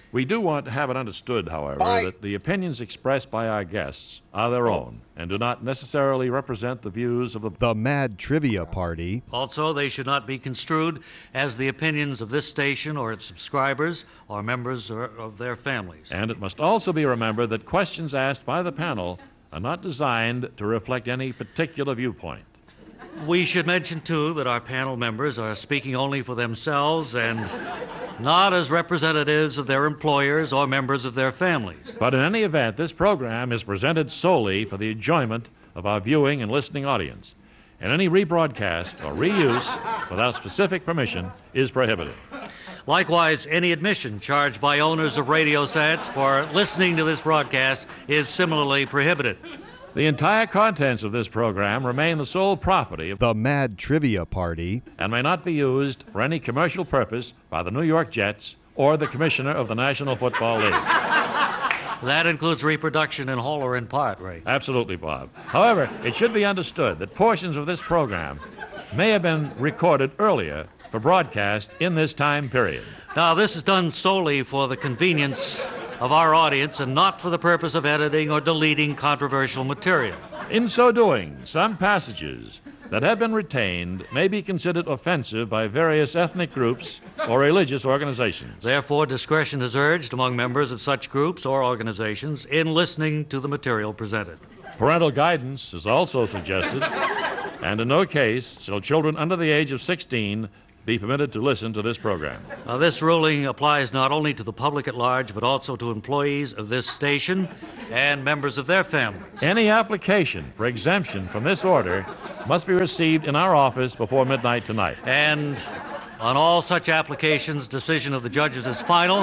We do want to have it understood, however, that the opinions expressed by our guests are their own and do not necessarily represent the views of the Mad Trivia Party. Also, they should not be construed as the opinions of this station or its subscribers or members of their families. And it must also be remembered that questions asked by the panel are not designed to reflect any particular viewpoint. We should mention, too, that our panel members are speaking only for themselves and not as representatives of their employers or members of their families. But in any event, this program is presented solely for the enjoyment of our viewing and listening audience, and any rebroadcast or reuse without specific permission is prohibited. Likewise, any admission charged by owners of radio sets for listening to this broadcast is similarly prohibited. The entire contents of this program remain the sole property of the Mad Trivia Party and may not be used for any commercial purpose by the New York Jets or the Commissioner of the National Football League. That includes reproduction in whole or in part, Ray. Absolutely, Bob. However, it should be understood that portions of this program may have been recorded earlier for broadcast in this time period. Now, this is done solely for the convenience of our audience and not for the purpose of editing or deleting controversial material. In so doing, some passages that have been retained may be considered offensive by various ethnic groups or religious organizations. Therefore, discretion is urged among members of such groups or organizations in listening to the material presented. Parental guidance is also suggested, and in no case shall children under the age of 16 be permitted to listen to this program. Now, this ruling applies not only to the public at large, but also to employees of this station and members of their families. Any application for exemption from this order must be received in our office before midnight tonight. And on all such applications, decision of the judges is final,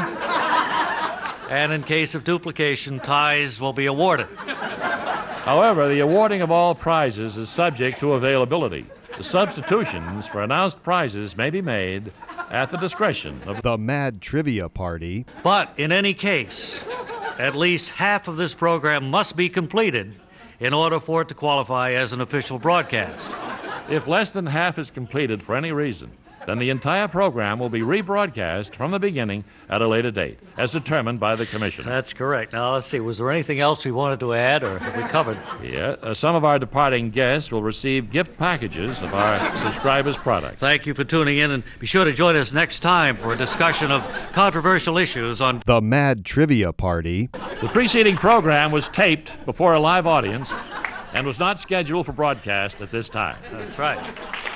and in case of duplication, ties will be awarded. However, the awarding of all prizes is subject to availability. The substitutions for announced prizes may be made at the discretion of the Mad Trivia Party. But in any case, at least half of this program must be completed in order for it to qualify as an official broadcast. If less than half is completed for any reason, then the entire program will be rebroadcast from the beginning at a later date, as determined by the Commission. That's correct. Now, let's see, was there anything else we wanted to add, or have we covered? Yeah, some of our departing guests will receive gift packages of our subscribers' products. Thank you for tuning in, and be sure to join us next time for a discussion of controversial issues on the Mad Trivia Party. The preceding program was taped before a live audience and was not scheduled for broadcast at this time. That's right.